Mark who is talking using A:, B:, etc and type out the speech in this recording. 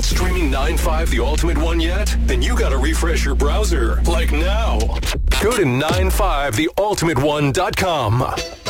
A: Not streaming 9.5 The Ultimate One yet? Then you gotta refresh your browser. Like now. Go to 95theultimateone.com.